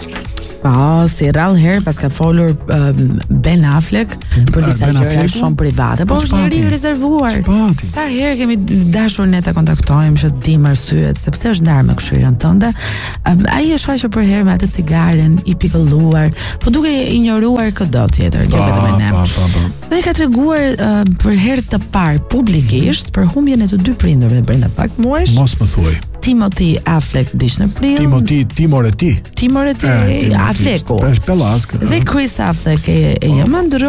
Po, si rrallë herë pas ka folur Ben Affleck për disa gjëra shumë private, po është njëri i rezervuar. Sa herë kemi dashur ne ta kontaktojmë që të dimë arsyet sepse është ndarë me këshillën tënde. Ai është shfaqur për herë me atë cigaren i pikëlluar, po duke injoruar çdo tjetër, jo vetëm me ne. Dhe ka treguar për herë të parë publikisht për humbjen e të dy prindërve brenda pak muajsh. Mos më thuaj. Timothy Affleck dish në prill. Timor e ti. Afflecku. Është pellask. Dhe Chris Affleck e jam ndër